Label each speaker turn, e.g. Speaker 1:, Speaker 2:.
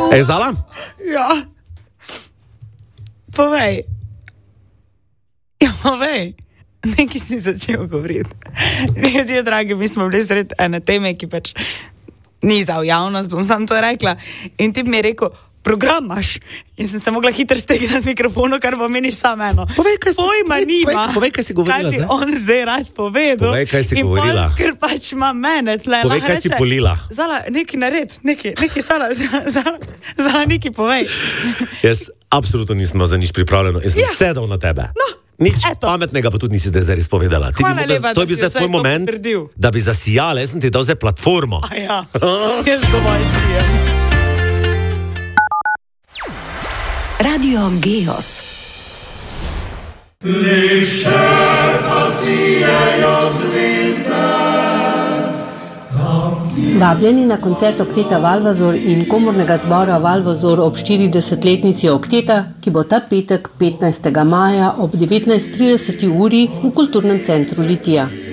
Speaker 1: Zala?
Speaker 2: Ja. Povej. Nekaj si začel govoriti. Ljudje, dragi, mi smo bili sred ene teme, ki pač ni za javnost, bom sam to rekla. In ti mi je rekel, program imaš. In sem se mogla hitro stegnati mikrofonu, kar pomeni samo eno. Pojma nima.
Speaker 1: Povej, kaj si govorila
Speaker 2: zdaj. Kaj ti on zdaj rad povedal.
Speaker 1: Povej, kaj si govorila.
Speaker 2: In ker pač ima mene tle.
Speaker 1: Povej, kaj si polila.
Speaker 2: Zala, nekaj nared, nekaj Zala, nekaj povej.
Speaker 1: Jaz absolutno nisem za nič pripravljeno. Jaz sem sedel na tebe.
Speaker 2: No.
Speaker 1: Nič pametnega pa tudi nisi zdaj izpovedala.
Speaker 2: Hvala lepa,
Speaker 1: to je bil zdaj tvoj moment, da bi zasijala. Jaz sem ti dal zdaj platformo.
Speaker 2: Ja, jaz dovolj sijem.
Speaker 3: Radio Geos.
Speaker 4: Lepše pa sijejo zvezde.
Speaker 5: Vabljeni na koncert Okteta Valvazor in komornega zbora Valvazor ob 40-letnici Okteta, ki bo ta petek 15. maja ob 19:30 uri v Kulturnem centru Litija.